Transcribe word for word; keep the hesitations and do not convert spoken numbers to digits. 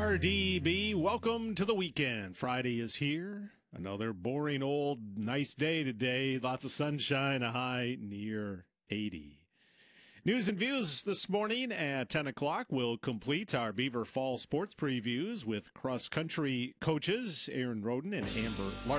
R D B, welcome to the weekend. Friday is here. Another boring old nice day today. Lots of sunshine, a high near eighty. News and views this morning at ten o'clock. We'll complete our Beaver Fall sports previews with cross-country coaches Aaron Roden and Amber Larson.